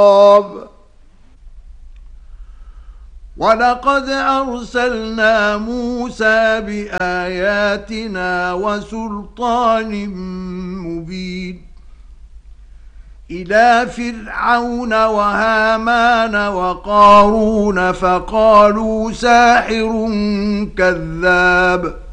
ولقد أرسلنا موسى بآياتنا وسلطان مبين إلى فرعون وهامان وقارون فقالوا ساحر كذاب